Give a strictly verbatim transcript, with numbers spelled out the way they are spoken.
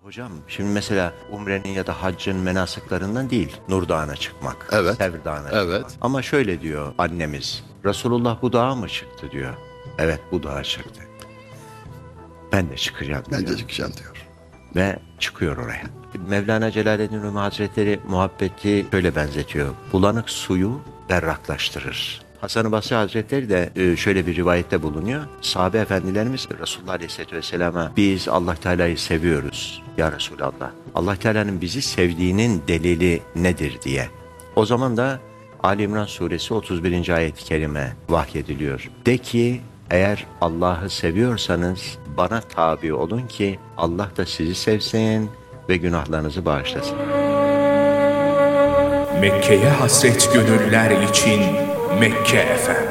Hocam şimdi mesela umrenin ya da haccın menasıklarından değil Nur Dağı'na çıkmak. Evet. Sevr Dağı'na Evet. çıkmak. Ama şöyle diyor annemiz. Resulullah bu dağa mı çıktı diyor. Evet bu dağa çıktı. Ben de çıkacağım diyor. Ben de çıkacağım diyor. Ve çıkıyor oraya. Mevlana Celaleddin Rumi Hazretleri muhabbeti şöyle benzetiyor. Bulanık suyu berraklaştırır. Hasan-ı Basri Hazretleri de şöyle bir rivayette bulunuyor. Sahabe efendilerimiz Resulullah Aleyhisselatü Vesselam'a biz Allah Teala'yı seviyoruz ya Resulallah. Allah Teala'nın bizi sevdiğinin delili nedir diye. O zaman da Ali İmran Suresi otuz birinci ayet-i kerime vahyediliyor. De ki eğer Allah'ı seviyorsanız bana tabi olun ki Allah da sizi sevsin ve günahlarınızı bağışlasın. Mekke'ye hasret gönüller için Mekke Efendi.